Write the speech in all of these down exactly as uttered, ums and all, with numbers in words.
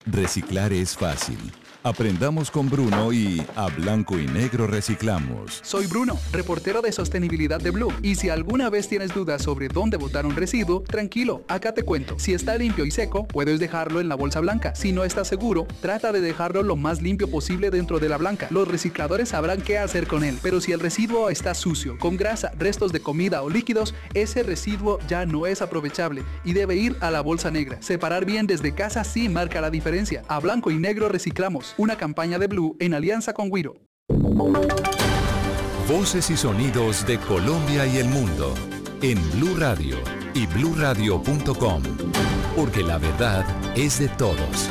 Reciclar es fácil. Aprendamos con Bruno y a blanco y negro reciclamos. Soy Bruno, reportero de sostenibilidad de Blue. Y si alguna vez tienes dudas sobre dónde botar un residuo, tranquilo, acá te cuento. Si está limpio y seco, puedes dejarlo en la bolsa blanca. Si no estás seguro, trata de dejarlo lo más limpio posible dentro de la blanca. Los recicladores sabrán qué hacer con él. Pero si el residuo está sucio, con grasa, restos de comida o líquidos, ese residuo ya no es aprovechable y debe ir a la bolsa negra. Separar bien desde casa sí marca la diferencia. A blanco y negro reciclamos. Una campaña de Blue en alianza con Wiro. Voces y sonidos de Colombia y el mundo en Blue Radio y blue radio punto com, porque la verdad es de todos.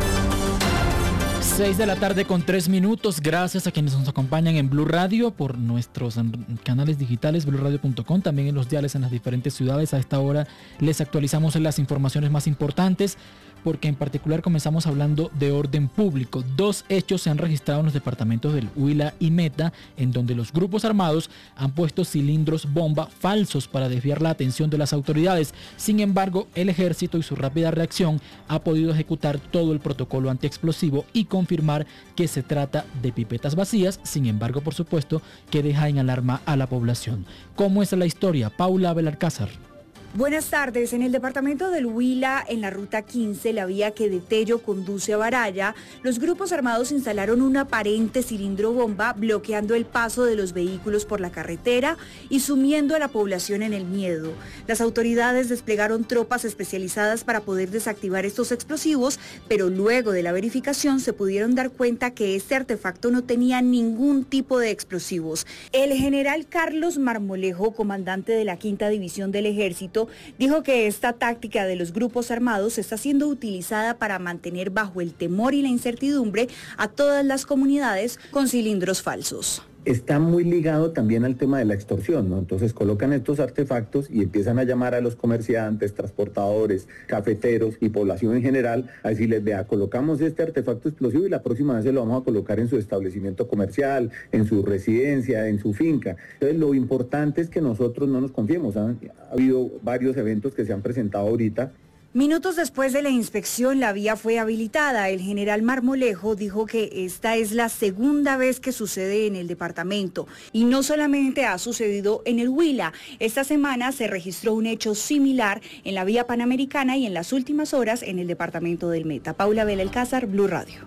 seis de la tarde con tres minutos. Gracias a quienes nos acompañan en Blue Radio por nuestros canales digitales blue radio punto com, también en los diales en las diferentes ciudades. A esta hora les actualizamos las informaciones más importantes, porque en particular comenzamos hablando de orden público. Dos hechos se han registrado en los departamentos del Huila y Meta, en donde los grupos armados han puesto cilindros bomba falsos para desviar la atención de las autoridades. Sin embargo, el ejército y su rápida reacción ha podido ejecutar todo el protocolo antiexplosivo y confirmar que se trata de pipetas vacías. Sin embargo, por supuesto, que deja en alarma a la población. ¿Cómo es la historia? Paula Belalcázar. Buenas tardes. En el departamento del Huila, en la ruta quince, la vía que de Tello conduce a Baraya, los grupos armados instalaron un aparente cilindro bomba bloqueando el paso de los vehículos por la carretera y sumiendo a la población en el miedo. Las autoridades desplegaron tropas especializadas para poder desactivar estos explosivos, pero luego de la verificación se pudieron dar cuenta que este artefacto no tenía ningún tipo de explosivos. El general Carlos Marmolejo, comandante de la quinta división del ejército, dijo que esta táctica de los grupos armados está siendo utilizada para mantener bajo el temor y la incertidumbre a todas las comunidades con cilindros falsos. Está muy ligado también al tema de la extorsión, ¿no? Entonces colocan estos artefactos y empiezan a llamar a los comerciantes, transportadores, cafeteros y población en general a decirles, vea, colocamos este artefacto explosivo y la próxima vez se lo vamos a colocar en su establecimiento comercial, en su residencia, en su finca. Entonces lo importante es que nosotros no nos confiemos, ¿eh? Ha habido varios eventos que se han presentado ahorita. Minutos después de la inspección, la vía fue habilitada. El general Marmolejo dijo que esta es la segunda vez que sucede en el departamento y no solamente ha sucedido en el Huila. Esta semana se registró un hecho similar en la vía Panamericana y en las últimas horas en el departamento del Meta. Paula Belalcázar, Blue Radio.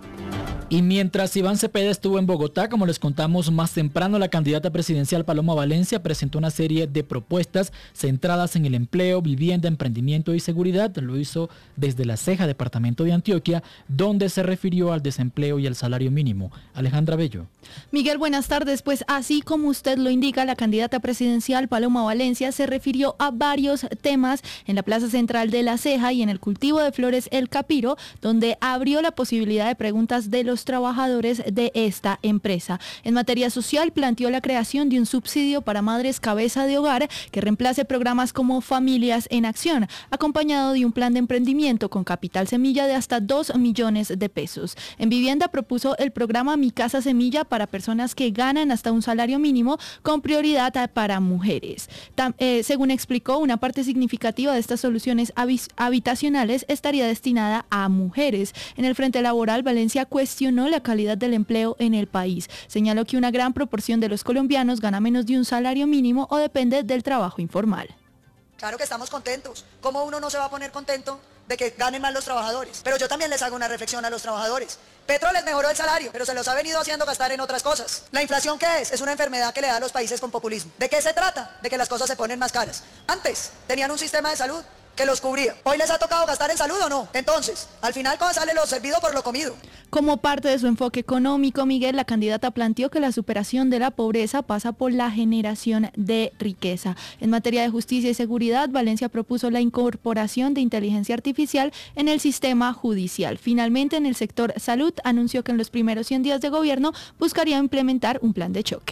Y mientras Iván Cepeda estuvo en Bogotá, como les contamos más temprano, la candidata presidencial Paloma Valencia presentó una serie de propuestas centradas en el empleo, vivienda, emprendimiento y seguridad. Lo hizo desde La Ceja, departamento de Antioquia, donde se refirió al desempleo y al salario mínimo. Alejandra Bello. Miguel, buenas tardes. Pues así como usted lo indica, la candidata presidencial Paloma Valencia se refirió a varios temas en la Plaza Central de La Ceja y en el cultivo de flores El Capiro, donde abrió la posibilidad de preguntas de los trabajadores de esta empresa. En materia social, planteó la creación de un subsidio para madres cabeza de hogar que reemplace programas como Familias en Acción, acompañado de un plan de emprendimiento con capital semilla de hasta dos millones de pesos. En vivienda propuso el programa Mi Casa Semilla para personas que ganan hasta un salario mínimo, con prioridad para mujeres. Tam, eh, según explicó, una parte significativa de estas soluciones habitacionales estaría destinada a mujeres. En el frente laboral, Valencia cuestionó la calidad del empleo en el país. Señaló que una gran proporción de los colombianos gana menos de un salario mínimo o depende del trabajo informal. Claro que estamos contentos. ¿Cómo uno no se va a poner contento de que ganen más los trabajadores? Pero yo también les hago una reflexión a los trabajadores. Petro les mejoró el salario, pero se los ha venido haciendo gastar en otras cosas. ¿La inflación qué es? Es una enfermedad que le da a los países con populismo. ¿De qué se trata? De que las cosas se ponen más caras. Antes tenían un sistema de salud que los cubría. ¿Hoy les ha tocado gastar en salud o no? Entonces, al final, ¿cómo sale lo servido por lo comido? Como parte de su enfoque económico, Miguel, la candidata planteó que la superación de la pobreza pasa por la generación de riqueza. En materia de justicia y seguridad, Valencia propuso la incorporación de inteligencia artificial en el sistema judicial. Finalmente, en el sector salud, anunció que en los primeros cien días de gobierno buscaría implementar un plan de choque.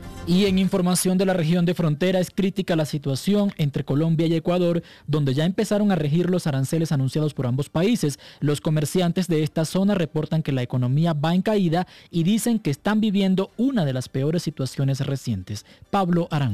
Y en información de la región de frontera, es crítica la situación entre Colombia y Ecuador, donde ya empezaron a regir los aranceles anunciados por ambos países. Los comerciantes de esta zona reportan que la economía va en caída y dicen que están viviendo una de las peores situaciones recientes. Pablo Arango.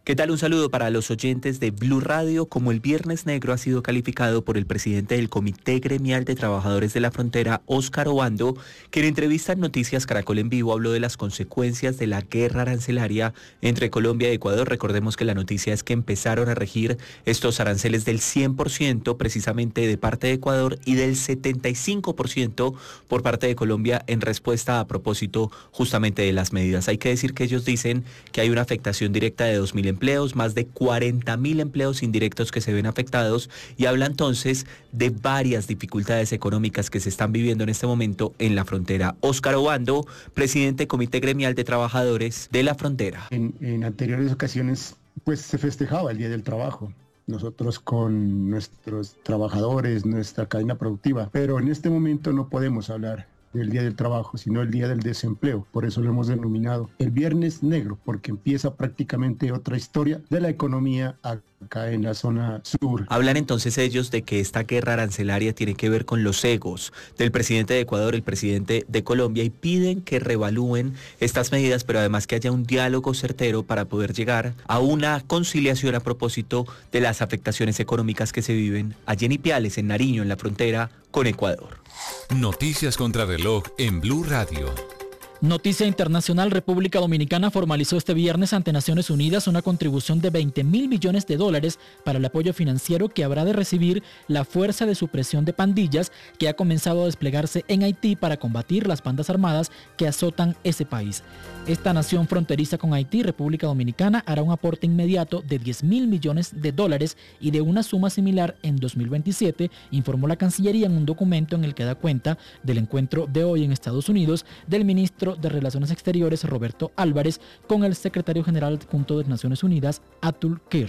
¿Qué tal? Un saludo para los oyentes de Blue Radio. Como el Viernes Negro ha sido calificado por el presidente del Comité Gremial de Trabajadores de la Frontera, Óscar Obando, que en entrevista en Noticias Caracol en Vivo habló de las consecuencias de la guerra arancelaria entre Colombia y Ecuador. Recordemos que la noticia es que empezaron a regir estos aranceles del cien por ciento precisamente de parte de Ecuador y del setenta y cinco por ciento por parte de Colombia en respuesta a propósito justamente de las medidas. Hay que decir que ellos dicen que hay una afectación directa de dos mil empleos, más de cuarenta mil empleos indirectos que se ven afectados, y habla entonces de varias dificultades económicas que se están viviendo en este momento en la frontera. Óscar Obando, presidente del Comité Gremial de Trabajadores de la Frontera. En, en anteriores ocasiones pues se festejaba el Día del Trabajo, nosotros con nuestros trabajadores, nuestra cadena productiva, pero en este momento no podemos hablar del Día del Trabajo, sino el Día del Desempleo. Por eso lo hemos denominado el Viernes Negro, porque empieza prácticamente otra historia de la economía acá en la zona sur. Hablan entonces ellos de que esta guerra arancelaria tiene que ver con los egos del presidente de Ecuador, el presidente de Colombia, y piden que reevalúen estas medidas, pero además que haya un diálogo certero para poder llegar a una conciliación a propósito de las afectaciones económicas que se viven allí en Ipiales, en Nariño, en la frontera con Ecuador. Noticias contra reloj en Blue Radio. Noticia internacional: República Dominicana formalizó este viernes ante Naciones Unidas una contribución de veinte mil millones de dólares para el apoyo financiero que habrá de recibir la Fuerza de Supresión de Pandillas, que ha comenzado a desplegarse en Haití para combatir las bandas armadas que azotan ese país. Esta nación fronteriza con Haití, República Dominicana, hará un aporte inmediato de diez mil millones de dólares y de una suma similar en dos mil veintisiete, informó la Cancillería en un documento en el que da cuenta del encuentro de hoy en Estados Unidos del ministro de Relaciones Exteriores, Roberto Álvarez, con el secretario general adjunto de Naciones Unidas, Atul Khir.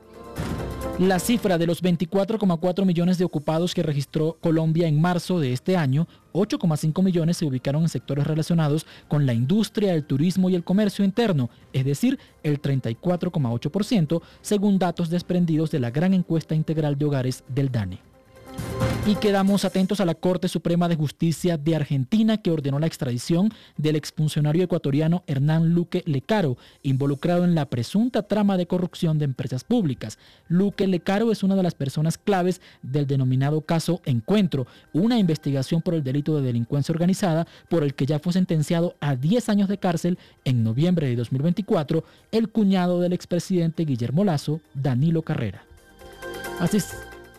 La cifra de los veinticuatro coma cuatro millones de ocupados que registró Colombia en marzo de este año, ocho coma cinco millones se ubicaron en sectores relacionados con la industria, el turismo y el comercio interno, es decir, el treinta y cuatro coma ocho por ciento, según datos desprendidos de la gran encuesta integral de hogares del DANE. Y quedamos atentos a la Corte Suprema de Justicia de Argentina, que ordenó la extradición del exfuncionario ecuatoriano Hernán Luque Lecaro, involucrado en la presunta trama de corrupción de empresas públicas. Luque Lecaro es una de las personas claves del denominado caso Encuentro, una investigación por el delito de delincuencia organizada por el que ya fue sentenciado a diez años de cárcel en noviembre de dos mil veinticuatro el cuñado del expresidente Guillermo Lasso, Danilo Carrera. Así es.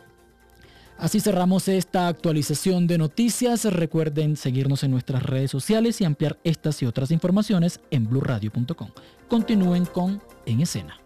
Así cerramos esta actualización de noticias. Recuerden seguirnos en nuestras redes sociales y ampliar estas y otras informaciones en blue radio punto com. Continúen con En Escena.